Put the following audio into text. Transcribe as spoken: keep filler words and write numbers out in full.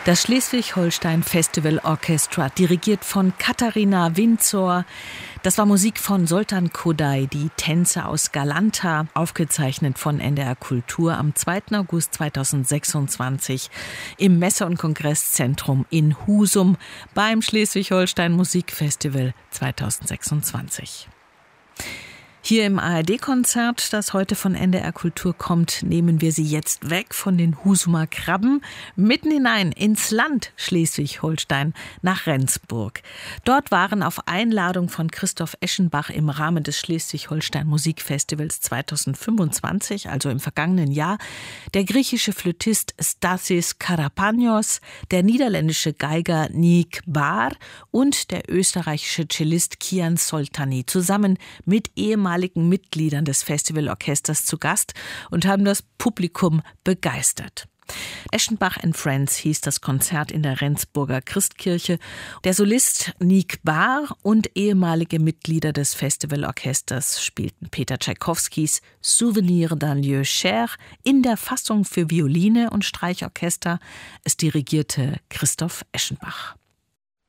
Das Schleswig-Holstein Festival Orchestra, dirigiert von Katharina Winzor. Das war Musik von Soltan Koday, die Tänze aus Galanta, aufgezeichnet von N D R Kultur am zweiten August zweitausendsechsundzwanzig im Messe- und Kongresszentrum in Husum beim Schleswig-Holstein Musikfestival zweitausendsechsundzwanzig. Hier im A R D-Konzert, das heute von N D R Kultur kommt, nehmen wir Sie jetzt weg von den Husumer Krabben, mitten hinein ins Land Schleswig-Holstein, nach Rendsburg. Dort waren auf Einladung von Christoph Eschenbach im Rahmen des Schleswig-Holstein Musikfestivals zweitausendfünfundzwanzig, also im vergangenen Jahr, der griechische Flötist Stathis Karapanios, der niederländische Geiger Nick Bar und der österreichische Cellist Kian Soltani zusammen mit ehemaligen Mitgliedern des Festivalorchesters zu Gast und haben das Publikum begeistert. Eschenbach and Friends hieß das Konzert in der Rendsburger Christkirche. Der Solist Nick Bar und ehemalige Mitglieder des Festivalorchesters spielten Peter Tschaikowskis Souvenir d'un lieu cher in der Fassung für Violine und Streichorchester. Es dirigierte Christoph Eschenbach.